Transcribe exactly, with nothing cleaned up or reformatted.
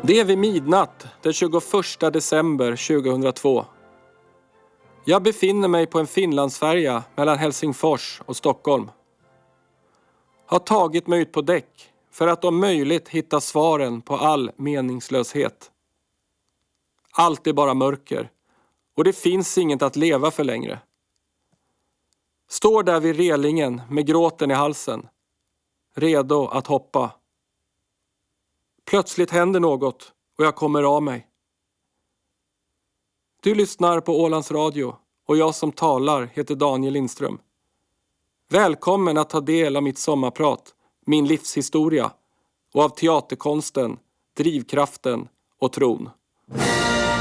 Det är vid midnatt den tjugoförsta december tjugohundratvå. Jag befinner mig på en Finlandsfärja mellan Helsingfors och Stockholm. Har tagit mig ut på däck för att om möjligt hitta svaren på all meningslöshet. Allt är bara mörker och det finns inget att leva för längre. Står där vid relingen med gråten i halsen, redo att hoppa. Plötsligt händer något och jag kommer av mig. Du lyssnar på Ålands Radio och jag som talar heter Daniel Lindström. Välkommen att ta del av mitt sommarprat, min livshistoria och av teaterkonsten, drivkraften och tron.